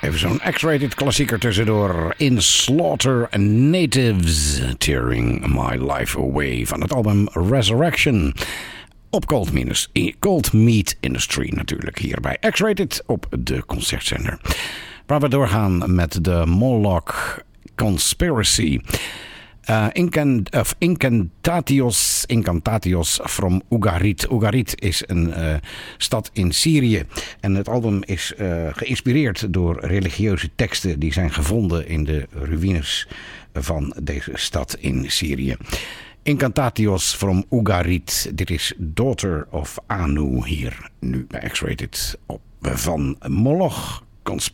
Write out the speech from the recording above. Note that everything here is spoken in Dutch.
Even zo'n X-rated klassieker tussendoor. In Slaughter Natives, Tearing My Life Away van het album Resurrection. Op Cold Meat Industry natuurlijk, hier bij X-rated op de concertzender. Waar we doorgaan met de Moloch Conspiracy. Incantatios from Ugarit. Ugarit is een stad in Syrië. En het album is geïnspireerd door religieuze teksten die zijn gevonden in de ruïnes van deze stad in Syrië. Incantatios from Ugarit. Dit is Daughter of Anu hier nu bij X-rated van Moloch Conspiracy.